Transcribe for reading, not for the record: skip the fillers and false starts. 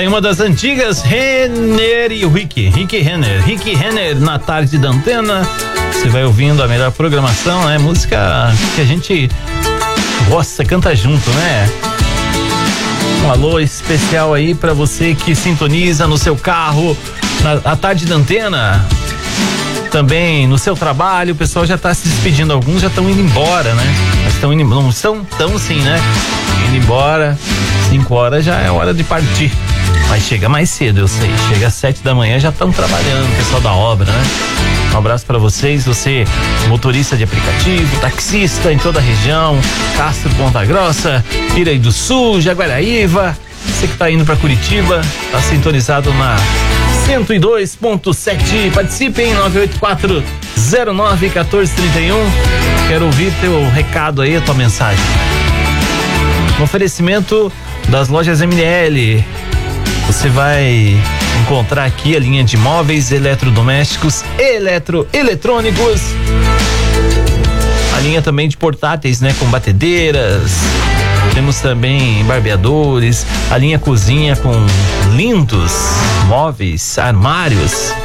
aí uma das antigas, Renner e Rick Renner na tarde da Antena. Você vai ouvindo a melhor programação, né? Música que a gente gosta, canta junto, né? Um alô especial aí pra você que sintoniza no seu carro, na tarde da Antena. Também no seu trabalho, o pessoal já tá se despedindo, alguns já estão indo embora, né? Mas não estão tão sim, né? Indo embora, 5 horas já é hora de partir. Mas chega mais cedo, eu sei. Chega às 7 da manhã, já estão trabalhando, o pessoal da obra, né? Um abraço pra vocês, você motorista de aplicativo, taxista em toda a região, Castro, Ponta Grossa, Piraí do Sul, Jaguaraíva, você que tá indo pra Curitiba, tá sintonizado na 102.7, participem, 984-09-1431, quero ouvir teu recado aí, a tua mensagem. No oferecimento das lojas ML, você vai encontrar aqui a linha de móveis, eletrodomésticos, eletrônicos, a linha também de portáteis, né, com batedeiras, temos também barbeadores, a linha cozinha com lindos móveis, armários,